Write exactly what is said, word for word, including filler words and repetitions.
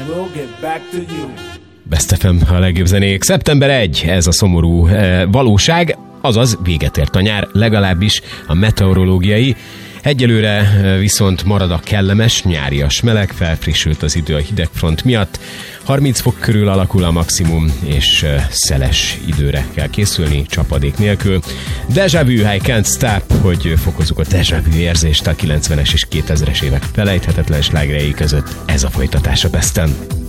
Best ef em, a legjobb zenék. szeptember elseje, ez a szomorú e, valóság, azaz véget ért a nyár, legalábbis a meteorológiai. Egyelőre viszont marad a kellemes, nyárias meleg, felfrissült az idő a hidegfront miatt. harminc fok körül alakul a maximum, és szeles időre kell készülni, csapadék nélkül. Déjà vu, I can't stop, hogy fokozzuk a déjà vu érzést a kilencvenes és kétezres évek felejthetetlen slágerei között. Ez a folytatás a Besten.